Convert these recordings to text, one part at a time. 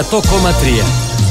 100,3.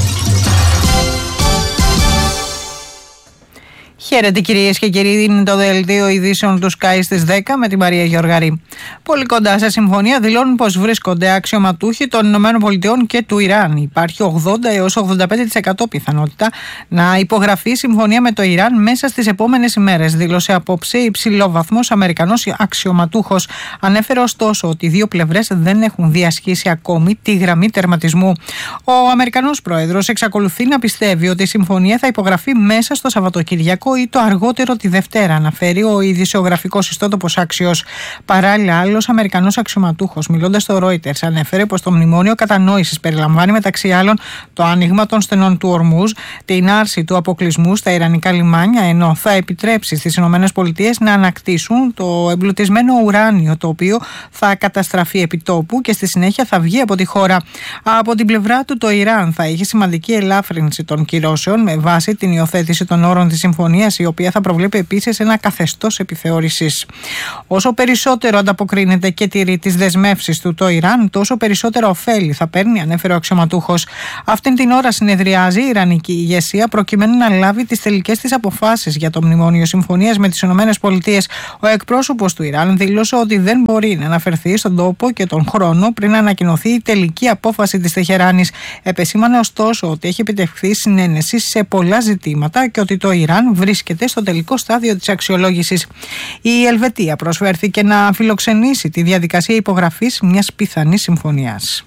Χαίρετε κυρίες και κύριοι, είναι το δελτίο ειδήσεων του Sky στις 10 με τη Μαρία Γεωργαρή. Πολύ κοντά σε συμφωνία δηλώνουν πως βρίσκονται αξιωματούχοι των ΗΠΑ και του Ιράν. Υπάρχει 80 έως 85% πιθανότητα να υπογραφεί συμφωνία με το Ιράν μέσα στις επόμενες ημέρες, δήλωσε απόψε υψηλόβαθμος Αμερικανός αξιωματούχος. Ανέφερε ωστόσο ότι οι δύο πλευρές δεν έχουν διασχίσει ακόμη τη γραμμή τερματισμού. Ο Αμερικανός πρόεδρος εξακολουθεί να πιστεύει ότι η συμφωνία θα υπογραφεί μέσα στο Σαββατοκυριακό ή το αργότερο τη Δευτέρα, αναφέρει ο ειδησιογραφικός ιστότοπος Axios. Παράλληλα, άλλος Αμερικανός αξιωματούχος, μιλώντας στο Reuters, ανέφερε πως το μνημόνιο κατανόησης περιλαμβάνει μεταξύ άλλων το άνοιγμα των στενών του Ορμούζ, την άρση του αποκλεισμού στα ιρανικά λιμάνια, ενώ θα επιτρέψει στις ΗΠΑ να ανακτήσουν το εμπλουτισμένο ουράνιο, το οποίο θα καταστραφεί επιτόπου και στη συνέχεια θα βγει από τη χώρα. Από την πλευρά του, το Ιράν θα έχει σημαντική ελάφρυνση των κυρώσεων με βάση την υιοθέτηση των όρων της συμφωνίας, η οποία θα προβλέπει επίσης ένα καθεστώς επιθεώρησης. Όσο περισσότερο ανταποκρίνεται και τηρεί τις δεσμεύσεις του το Ιράν, τόσο περισσότερα ωφέλη θα παίρνει, ανέφερε ο αξιωματούχος. Αυτήν την ώρα συνεδριάζει η Ιρανική ηγεσία προκειμένου να λάβει τις τελικές της αποφάσεις για το μνημόνιο συμφωνίας με τις ΗΠΑ. Ο εκπρόσωπος του Ιράν δήλωσε ότι δεν μπορεί να αναφερθεί στον τόπο και τον χρόνο πριν ανακοινωθεί η τελική απόφαση της Τεχεράνης. Επεσήμανε ωστόσο ότι έχει επιτευχθεί συνένεση σε πολλά ζητήματα και ότι το Ιράν βρίσκεται στο τελικό στάδιο της αξιολόγησης. Η Ελβετία προσφέρθηκε να φιλοξενήσει τη διαδικασία υπογραφής μιας πιθανής συμφωνίας.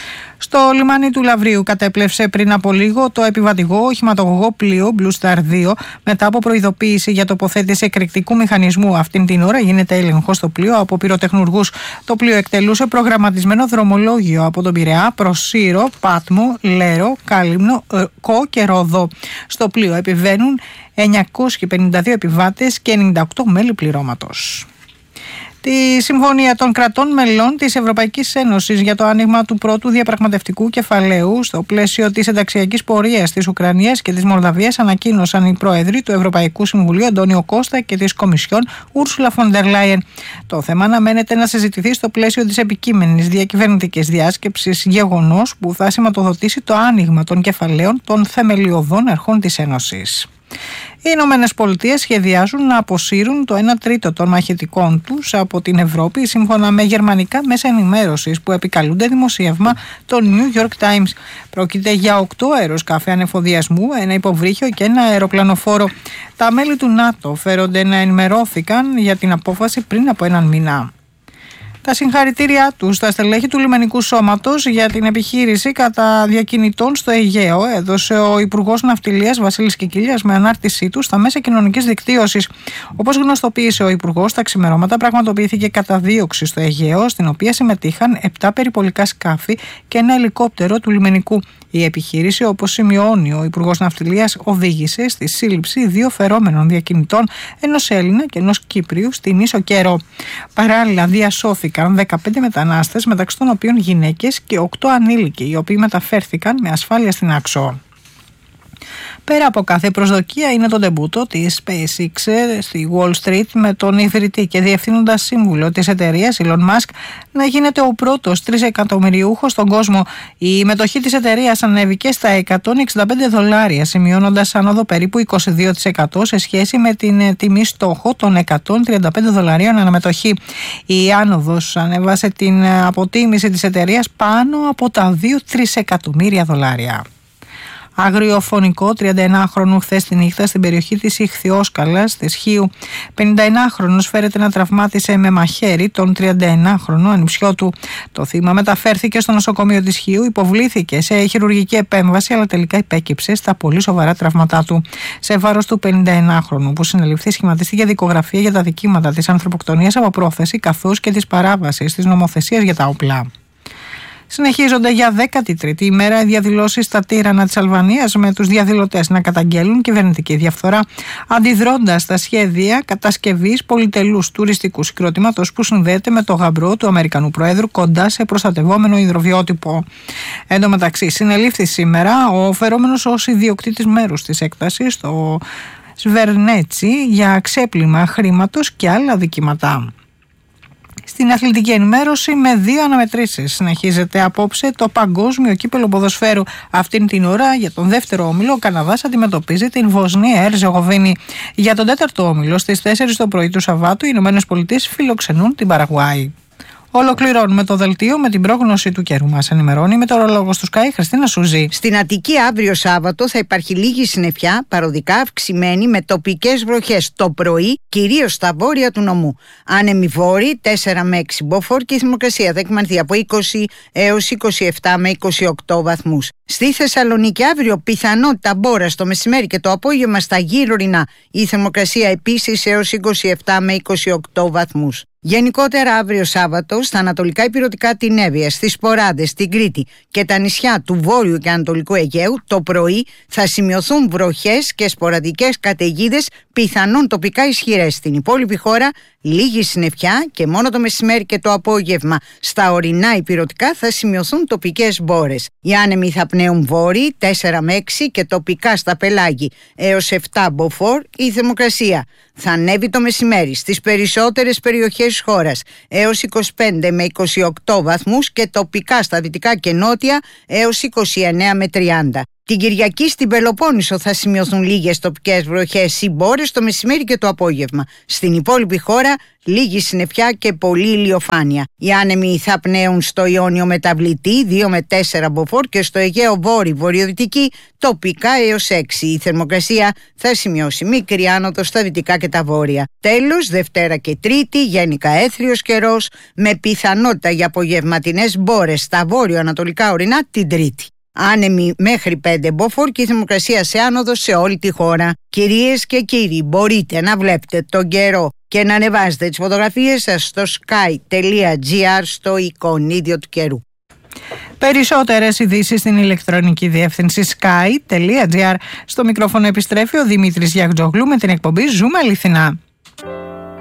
Στο λιμάνι του Λαυρίου κατέπλευσε πριν από λίγο το επιβατηγό οχηματογωγό πλοίο Blue Star 2 μετά από προειδοποίηση για τοποθέτηση εκρηκτικού μηχανισμού. Αυτήν την ώρα γίνεται έλεγχος στο πλοίο από πυροτεχνουργούς. Το πλοίο εκτελούσε προγραμματισμένο δρομολόγιο από τον Πειραιά προς Σύρο, Πάτμο, Λέρο, Κάλυμνο, Κο και Ρόδο. Στο πλοίο επιβαίνουν 952 επιβάτες και 98 μέλη πληρώματος. Τη συμφωνία των κρατών μελών της Ευρωπαϊκής Ένωσης για το άνοιγμα του πρώτου διαπραγματευτικού κεφαλαίου στο πλαίσιο της ενταξιακής πορείας της Ουκρανίας και της Μολδαβίας ανακοίνωσαν οι πρόεδροι του Ευρωπαϊκού Συμβουλίου Αντώνιο Κώστα και της Κομισιόν Ούρσουλα φον ντερ Λάιεν. Το θέμα αναμένεται να συζητηθεί στο πλαίσιο της επικείμενης διακυβερνητικής διάσκεψης, γεγονός που θα σηματοδοτήσει το άνοιγμα των κεφαλαίων των θεμελιωδών αρχών της Ένωσης. Οι Ηνωμένες Πολιτείες σχεδιάζουν να αποσύρουν το 1 τρίτο των μαχητικών τους από την Ευρώπη, σύμφωνα με γερμανικά μέσα ενημέρωσης που επικαλούνται δημοσίευμα το New York Times. Πρόκειται για 8 αεροσκάφη ανεφοδιασμού, ένα υποβρύχιο και ένα αεροπλανοφόρο. Τα μέλη του ΝΑΤΟ φέρονται να ενημερώθηκαν για την απόφαση πριν από έναν μήνα. Τα συγχαρητήριά του στα στελέχη του λιμενικού σώματος για την επιχείρηση κατά διακινητών στο Αιγαίο έδωσε ο Υπουργός Ναυτιλίας Βασίλης Κικίλιας με ανάρτησή του στα μέσα κοινωνικής δικτύωσης. Όπως γνωστοποίησε ο Υπουργός, τα ξημερώματα πραγματοποιήθηκε καταδίωξη στο Αιγαίο, στην οποία συμμετείχαν 7 περιπολικά σκάφη και ένα ελικόπτερο του λιμενικού. Η επιχείρηση, όπως σημειώνει ο Υπουργός Ναυτιλίας, οδήγησε στη σύλληψη 2 φερόμενων διακινητών, ενός Έλληνα και ενός Κύπριου, στην Ίσο Κέρο. Παράλληλα, διασώθηκαν 15 μετανάστες, μεταξύ των οποίων γυναίκες και 8 ανήλικοι, οι οποίοι μεταφέρθηκαν με ασφάλεια στην Άξο. Πέρα από κάθε προσδοκία είναι το ντεμπούτο της SpaceX στη Wall Street με τον ιδρυτή και διευθύνοντα σύμβουλο της εταιρείας Elon Musk να γίνεται ο πρώτος 3 εκατομμυριούχος στον κόσμο. Η μετοχή της εταιρείας ανέβηκε στα $165, σημειώνοντας άνοδο περίπου 22% σε σχέση με την τιμή στόχο των $135 αναμετοχή. Η άνοδος ανέβασε την αποτίμηση της εταιρείας πάνω από τα $2-3 εκατομμύρια. Αγριοφωνικό 39χρονου χθες τη νύχτα στην περιοχή της Ιχθυόσκαλας της Χίου. 51χρονος φέρεται να τραυμάτισε με μαχαίρι τον 39χρονο ανιψιό του. Το θύμα μεταφέρθηκε στο νοσοκομείο της Χίου, υποβλήθηκε σε χειρουργική επέμβαση, αλλά τελικά υπέκυψε στα πολύ σοβαρά τραύματά του. Σε βάρος του 51χρονου που συνελήφθη σχηματίστηκε δικογραφία για τα δικήματα της ανθρωποκτονίας από πρόθεση καθώς και της παράβασης της νομοθεσίας για τα όπλα. Συνεχίζονται για 13η ημέρα οι διαδηλώσεις στα Τύρανα της Αλβανίας, με τους διαδηλωτές να καταγγέλουν κυβερνητική διαφθορά, αντιδρώντας στα σχέδια κατασκευής πολυτελούς τουριστικού συγκροτήματος που συνδέεται με το γαμπρό του Αμερικανού Προέδρου κοντά σε προστατευόμενο υδροβιότυπο. Εν τω μεταξύ, συνελήφθη σήμερα ο φερόμενος ως ιδιοκτήτης μέρους της έκτασης στο Σβερνέτσι για ξέπλυμα χρήματος και άλλα δικήματα. Στην αθλητική ενημέρωση με 2 αναμετρήσεις. Συνεχίζεται απόψε το παγκόσμιο κύπελλο ποδοσφαίρου. Αυτήν την ώρα για τον δεύτερο όμιλο ο Καναδάς αντιμετωπίζει την Βοσνία Ερζεγοβίνη. Για τον τέταρτο όμιλο στις 4 το πρωί του Σαββάτου οι ΗΠΑ φιλοξενούν την Παραγουάη. Ολοκληρώνουμε το δελτίο με την πρόγνωση του καιρού. Μας ενημερώνει η μετεωρολόγος του Sky, Χριστίνα Σουζή. Στην Αττική αύριο Σάββατο θα υπάρχει λίγη συννεφιά, παροδικά αυξημένη με τοπικές βροχές το πρωί, κυρίως στα βόρεια του νομού. Άνεμοι βόρειοι 4 με 6 μποφόρ και η θερμοκρασία θα εκμανθεί από 20 έως 27 με 28 βαθμούς. Στη Θεσσαλονίκη αύριο πιθανότητα μπόρα το μεσημέρι και το απόγευμα στα γύρω ορεινά. Η θερμοκρασία επίσης έως 27 με 28 βαθμούς. Γενικότερα αύριο Σάββατο στα ανατολικά ηπειρωτικά την Εύβοια, στις Ποράδες, την Κρήτη και τα νησιά του Βόρειου και Ανατολικού Αιγαίου το πρωί θα σημειωθούν βροχές και σποραδικές καταιγίδες, πιθανόν τοπικά ισχυρές. Στην υπόλοιπη χώρα λίγη συννεφιά και μόνο το μεσημέρι και το απόγευμα στα ορεινά ηπειρωτικά θα σημειωθούν τοπικές μπόρες. Οι άνεμοι θα πνέουν βόρειοι 4 με 6 και τοπικά στα πελάγη έως 7 μποφόρ. Η θερμοκρασία θα ανέβει το μεσημέρι στις περισσότερες περιοχές της χώρας έως 25 με 28 βαθμούς και τοπικά στα δυτικά και νότια έως 29 με 30. Την Κυριακή στην Πελοπόννησο θα σημειωθούν λίγες τοπικές βροχές ή μπόρες το μεσημέρι και το απόγευμα. Στην υπόλοιπη χώρα λίγη συννεφιά και πολλή ηλιοφάνεια. Οι άνεμοι θα πνέουν στο Ιόνιο μεταβλητή 2 με 4 μποφόρ και στο Αιγαίο βορειοδυτική τοπικά έως 6. Η θερμοκρασία θα σημειώσει μικρή άνοδο στα δυτικά και τα βόρεια. Τέλος, Δευτέρα και Τρίτη γενικά έθριος καιρός με πιθανότητα για απογευματινές μπόρες στα βόρειο-ανατολικά ορεινά την Τρίτη. Άνεμοι μέχρι 5 μποφόρ και η θερμοκρασία σε άνοδο σε όλη τη χώρα. Κυρίες και κύριοι, μπορείτε να βλέπετε τον καιρό και να ανεβάζετε τις φωτογραφίες σας στο sky.gr στο εικονίδιο του καιρού. Περισσότερες ειδήσεις στην ηλεκτρονική διεύθυνση sky.gr. Στο μικρόφωνο επιστρέφει ο Δημήτρης Γιαγτζόγλου με την εκπομπή Ζούμε Αληθινά.